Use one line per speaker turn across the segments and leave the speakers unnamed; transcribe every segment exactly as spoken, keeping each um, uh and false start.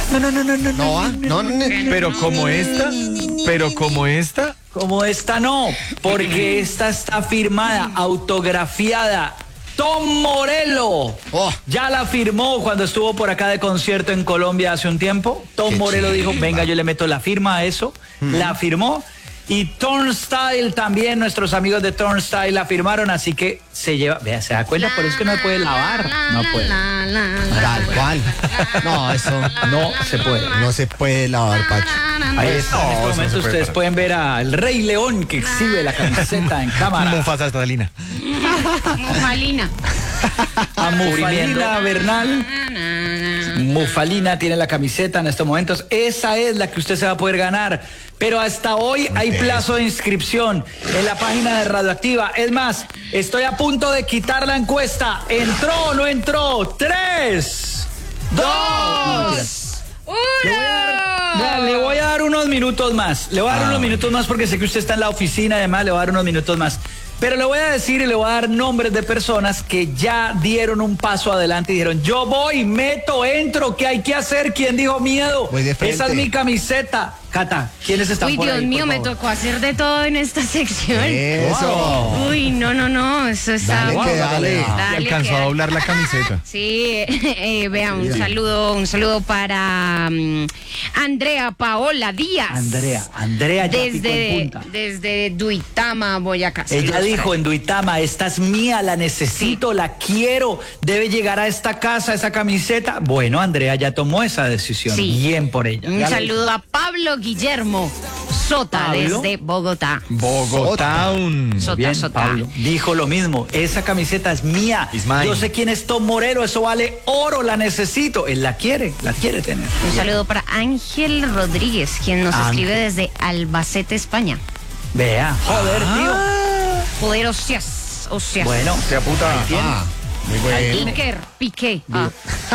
No, no, no, no, no.
No, ah, no, no, no.
Pero como esta, pero como esta.
Como esta no, porque esta está firmada, autografiada. Tom Morello.
Oh.
Ya la firmó cuando estuvo por acá de concierto en Colombia hace un tiempo. Tom
Qué
Morello dijo,
chimba.
venga, yo le meto la firma a eso. Mm. La firmó. Y Turnstile también, nuestros amigos de Turnstile la firmaron, así que se lleva, vea, se da cuenta, por eso es que no se puede lavar. No puede.
Tal cual. No, eso
No se puede.
no se puede lavar, Pacho.
Ahí está.
No,
en este
eso no
momento
se puede
ustedes
parar.
pueden ver al Rey León que exhibe la camiseta en cámara.
Mufasa Salina.
Mufalina.
A Mufalina Bernal. Mufalina tiene la camiseta en estos momentos. Esa es la que usted se va a poder ganar. Pero hasta hoy hay plazo de inscripción en la página de Radioactiva. Es más, estoy a punto de quitar la encuesta. ¿Entró o no entró? ¡Tres! ¡Dos! Le voy a dar, vea, le voy a dar unos minutos más. Le voy a dar
Ah,
unos minutos más porque sé que usted está en la oficina, además le voy a dar unos minutos más. Pero le voy a decir y le voy a dar nombres de personas que ya dieron un paso adelante y dijeron, yo voy, meto, entro, ¿qué hay que hacer? ¿Quién dijo miedo?
Voy de frente.
Esa es mi camiseta. Cata, ¿quiénes están
Uy,
por
Dios
ahí,
mío,
por
me
favor?
tocó hacer de todo en esta sección.
Eso.
Uy, no, no, no, eso está...
Dale, que dale.
Y
Dale,
alcanzó
que
a
dale.
doblar la camiseta.
Sí, eh, vea, un saludo, un saludo para um, Andrea Paola Díaz.
Andrea, Andrea ya picó en
Desde,
punta.
desde Duitama, Boyacá.
Ella
Saludos
dijo
para
en Duitama, esta es mía, la necesito, la quiero, debe llegar a esta casa, esa camiseta. Bueno, Andrea ya tomó esa decisión.
Sí.
Bien por ella.
Un
Ya le-
saludo a Pablo Guillermo Sota,
¿Pablo?
desde Bogotá.
Bogotá.
Sota,
Bien,
Sota.
Pablo. Dijo lo mismo, esa camiseta es mía.
Is mine.
Yo sé quién es Tom Morello, eso vale oro, la necesito. Él la quiere, la quiere tener.
Un saludo para Ángel Rodríguez, quien nos
Ángel.
escribe desde Albacete, España.
Vea, joder, tío.
Joder, hostias, hostias.
Bueno,
Sea puta.
Ah, muy bueno.
Iker, Piqué. Ah,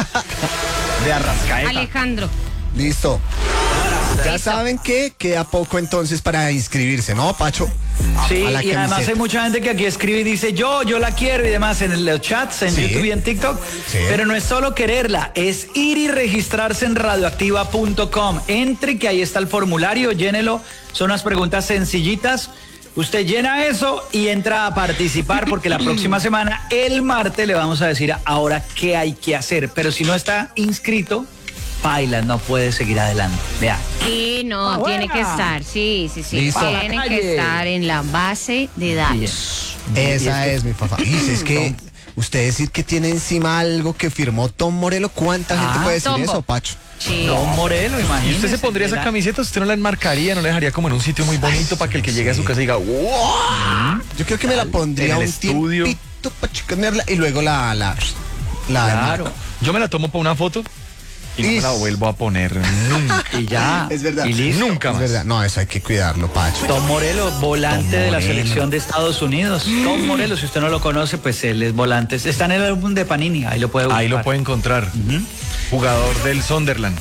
de Arrascaeta.
Alejandro.
Listo. Ya saben que queda poco entonces para inscribirse, ¿no, Pacho?
Sí,
A la
y además
camiseta.
hay mucha gente que aquí escribe y dice yo, yo la quiero y demás en los chats, en
Sí.
YouTube y en TikTok.
Sí.
Pero no es solo quererla, es ir y registrarse en radioactiva punto com. Entre, que ahí está el formulario, llénelo. Son unas preguntas sencillitas. Usted llena eso y entra a participar porque la próxima semana, el martes, le vamos a decir ahora qué hay que hacer. Pero si no está inscrito, baila, no puede seguir adelante. Vea.
Sí, no,
Ah,
tiene
buena.
que estar, sí, sí, sí.
Listo.
Tiene
A la
que
calle.
estar en la base de datos.
Esa es mi papá. Y es que usted decir que tiene encima algo que firmó Tom Morello, ¿cuánta gente
Ah,
puede decir
Tombo.
eso, Pacho?
Sí.
Tom Morello,
¿Y
imagínese.
usted se pondría esa
Era-
camiseta? ¿Usted no la enmarcaría? ¿No la dejaría como en un sitio muy bonito para que el que llegue a su casa diga, wow?
Yo creo que me la pondría
En el
un
estudio.
tiempito para chicanearla y luego la... la, la
Claro.
Yo me la tomo para una foto y no me la
Is.
vuelvo a poner nunca.
Y ya.
Es verdad.
Y listo.
Nunca
Es
más.
verdad. No, eso hay que cuidarlo, Pacho.
Tom Morello, volante
Tom
de la
Morello.
selección de Estados Unidos. Tom Morello, si usted no lo conoce, pues él es volante. Está en el álbum de Panini, ahí lo puede buscar.
Ahí lo puede encontrar. Jugador del Sunderland.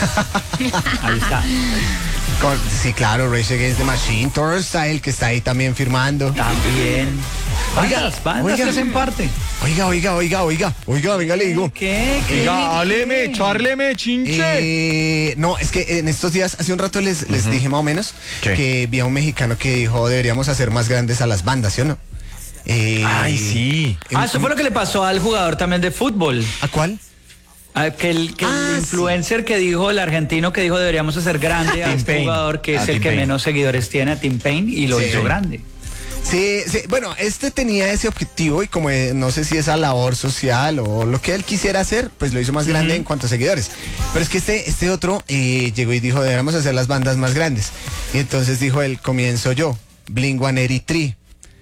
Ahí está.
Con- sí, claro, Rage Against the Machine, Turnstile, que está ahí también firmando.
También.
Oiga,
Bandas, bandas
oiga.
que hacen parte.
Oiga, oiga, oiga, oiga, oiga, venga, le digo.
¿Qué? ¿Qué?
Oiga, áleme, charleme, chinche.
Eh, no, es que en estos días, hace un rato les, les dije más o menos
¿Qué?
que vi a un mexicano que dijo deberíamos hacer más grandes a las bandas, ¿sí o no? Eh,
Ay, sí.
Ah, eso fue lo que le pasó al jugador también de fútbol.
¿A cuál?
Ah, que el, que el
Ah,
influencer que dijo, el argentino que dijo deberíamos hacer grande a
Tim
este
Payne.
jugador que
A
es el
Tim
que
Payne.
menos seguidores tiene, a Tim Payne, y lo
Sí.
hizo grande.
Sí, sí, bueno, este tenía ese objetivo y como eh, no sé si esa labor social o lo que él quisiera hacer, pues lo hizo más grande en cuanto a seguidores. Pero es que este, este otro eh, llegó y dijo, deberíamos hacer las bandas más grandes. Y entonces dijo él, comienzo yo, Blink one eighty-three.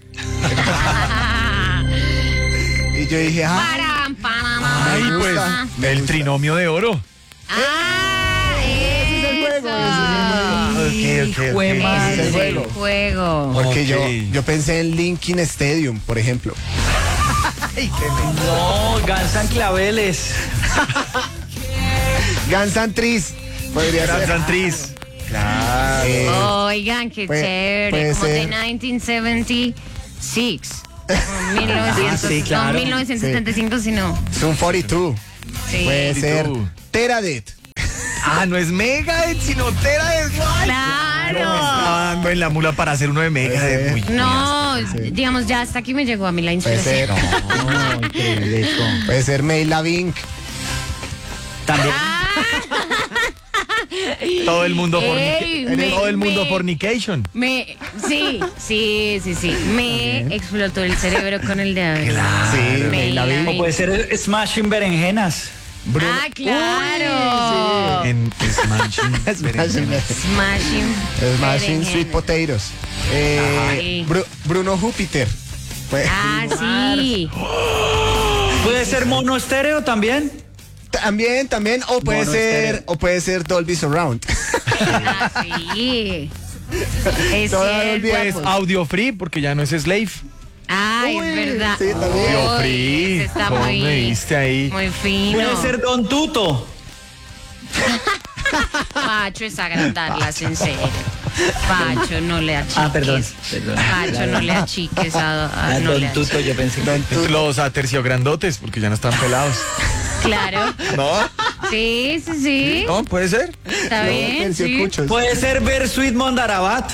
Y yo dije, ah,
Param, pam,
Ay,
me
pues,
gusta, me
el
gusta.
trinomio de oro.
Ah,
ese es el juego, ese
Ok, ok, ok.
Jue
Ese
madre.
es el
juego.
juego.
Porque
Ok.
yo, yo pensé en Linkin Stadium, por ejemplo.
No, Gansan Claveles.
Guns N' Trees. Podría
Gran
ser.
Santris.
Claro. Eh,
Oigan, qué
puede-
chévere.
puede
Como de
ser.
mil novecientos setenta y seis. Como mil novecientos,
Ah, sí, claro.
No mil novecientos setenta y cinco, sino.
es un cuarenta y dos.
Sí.
Puede ser
cuarenta y dos.
Teradet.
Ah, no es Megadeth, sino Teradeath.
Claro.
Ando en la mula para hacer uno de Megadeth. Muy
No, digamos, ya hasta aquí me llegó a mí la
Puede ser,
inspiración.
No, increíble eso.
puede ser May Lavink.
También.
Todo el mundo
Ey,
fornication.
me-
Todo el mundo
me-
fornication.
Me, sí, sí, sí, sí. Me explotó el cerebro con el de Abel.
Sí,
Me
May Lavink.
O puede ser Smashing Berenjenas.
Ah, claro.
En Smashing.
Smashing,
Smashing.
Smashing Sweet
berenjena.
Potatoes. Eh,
Ay.
Bru- Bruno Júpiter. Pues,
Ah, sí.
Puede ser mono estéreo también.
También, también, o puede
Mono
ser,
estéreo.
o puede ser Dolby Surround.
Ah, sí. Es
No, no
cierto.
olvidemos.
Pues audio free, porque ya no es Slave.
Ay,
Uy,
es verdad.
sí, también.
Audio
Uy,
free.
ese está
¿Cómo
muy,
me viste ahí?
muy fino.
Puede ser Don Tuto.
Pacho es agrandarlas, en serio. Pacho, no le achiques.
Ah, perdón, perdón.
Pacho, no le achiques. A, a-
Ah,
no
Don
le
Tuto, yo pensé que...
Los aterciograndotes, porque ya no están pelados.
achiques. Claro.
¿No?
Sí, sí, sí.
¿No? ¿Puede ser?
Está bien. Sí.
Terciocuchos.
Puede ser Bersuit Mondarabat.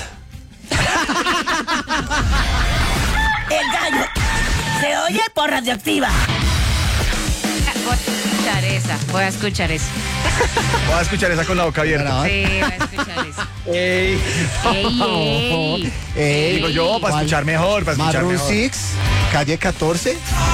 El gallo se oye por radioactiva.
Voy a escuchar esa. Voy a escuchar esa.
Voy a escuchar esa con la boca abierta.
Sí, voy a escuchar esa.
Ey.
Ey, ey.
Eh,
Digo yo, para escuchar mejor, para escuchar
Maroon
mejor.
Six, calle catorce.